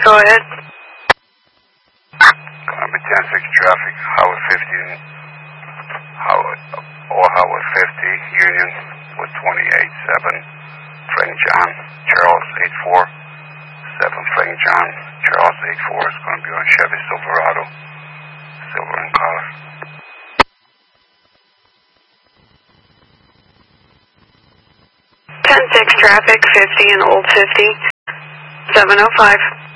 Go ahead. Columbia 10-6 traffic, Highway 50, Highway 50, Union with 28-7, Frank John, Charles 84, 7 Frank John, Charles 84 is going to be on Chevy Silverado, silver in color. 10-6 traffic, 50 and Old 50, 705.